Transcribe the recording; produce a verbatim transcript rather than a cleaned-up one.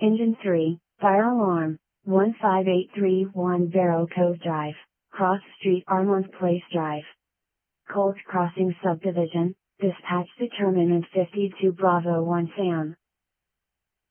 Engine three, fire alarm, one five eight three one Barrow Cove Drive, Cross Street, Armand Place Drive. Colt Crossing Subdivision, dispatch determinant fifty-two Bravo one Sam.